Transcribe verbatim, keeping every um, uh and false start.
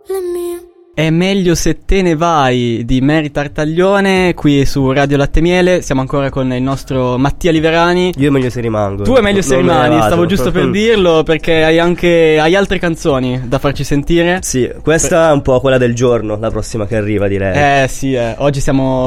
le mie. È meglio se te ne vai di Mary Tartaglione qui su Radio Latte Miele. Siamo ancora con il nostro Mattia Liverani. Io è meglio se rimango. Tu è meglio se non rimani, stavo giusto per dirlo, perché hai anche hai altre canzoni da farci sentire. Sì, questa è un po' quella del giorno, la prossima che arriva, direi. Eh sì, eh. Oggi siamo